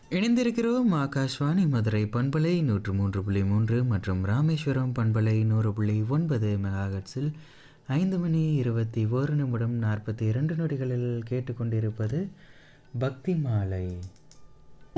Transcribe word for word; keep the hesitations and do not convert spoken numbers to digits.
இணைந்திருக்கிறோம் ஆகாஷ்வாணி மதுரை பண்பலை நூற்று மூன்று புள்ளி மூன்று மற்றும் ராமேஸ்வரம் பண்பலை நூறு புள்ளி ஒன்பது மெகாஹெட்ஸில் ஐந்து மணி இருபத்தி ஒரு நிமிடம் நாற்பத்தி இரண்டு நொடிகளில் கேட்டுக்கொண்டிருப்பது பக்தி மாலை.